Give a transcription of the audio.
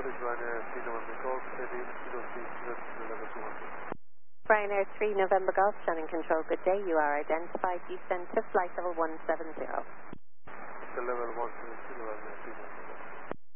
code is Ryanair 3 November Golf, steady, 03 level 200. Ryanair 3 November Golf, Shannon Control, good day. You are identified. Descend to flight level 170. The level 170, Ryanair 3 November Golf.